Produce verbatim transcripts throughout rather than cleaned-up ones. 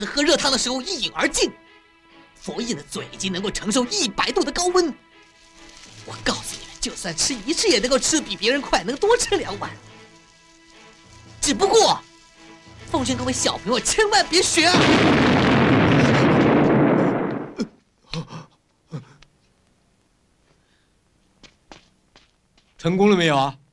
喝热汤的时候一饮而尽。佛印的嘴已经能够承受一百度的高温。我告诉你们，就算吃一次也能够吃比别人快，能多吃两碗。只不过，奉劝各位小朋友千万别学啊！ 成功了没有啊？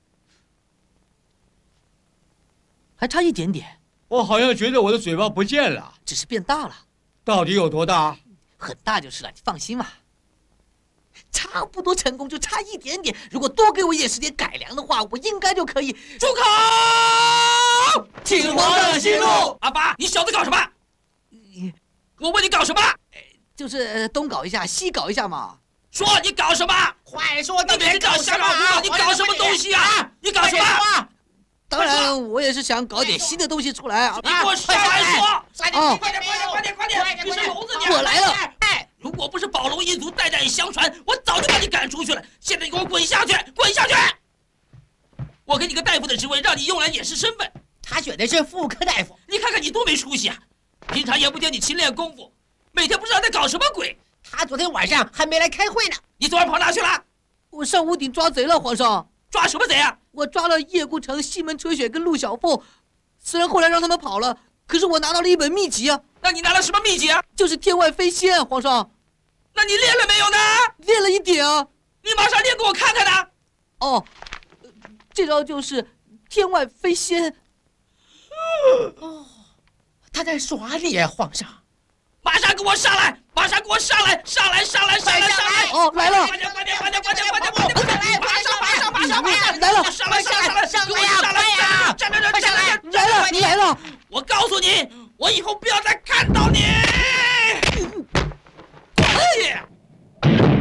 还差一点点。 我好像觉得我的嘴巴不见了， 只是变大了。 到底有多大？ 很大就是了，你放心吧。差不多成功，就差一点点。如果多给我一点时间改良的话，我应该就可以。 住口！ 请皇上息怒。 阿八，你小子搞什么？我问你搞什么？ 就是东搞一下，西搞一下嘛。 说你搞什么？ 快说， 你别搞瞎搞胡闹！你搞什么东西啊？你搞什么？ 当然，我也是想搞点新的东西出来啊！ 你给我上来说！ 哦， 快点，快点，快点，快点！你是聋子你！ 我来了！ 哎，如果不是宝龙一族代代相传，我早就把你赶出去了。现在你给我滚下去，滚下去！我给你个大夫的职位，让你用来掩饰身份。 他选的是妇科大夫， 你看看你多没出息啊！平常也不见你勤练功夫，每天不知道在搞什么鬼。 他昨天晚上还没来开会呢。 你昨晚跑哪去了？ 我上屋顶抓贼了，皇上。 抓什么贼啊？ 我抓了叶孤城、西门吹雪跟陆小凤，虽然后来让他们跑了，可是我拿到了一本秘籍啊。 那你拿了什么秘籍啊？ 就是天外飞仙，皇上。 那你练了没有呢？ 练了一点啊。 你马上练给我看看呢。 哦，这招就是天外飞仙。 哦，他在耍你啊，皇上！ 马上给我上来！马上给我上来！上来！上来！上来！上来！ 哦，来了！ 快点！快点！快点！快点！快点！快点！快点！马上！马上！马上！马上！ 来了！ 上来！上来！上来！ 上来呀！ 上来呀！站站站！站来！ 来了！来了！ 我告诉你，我以后不要再看到你！滚去！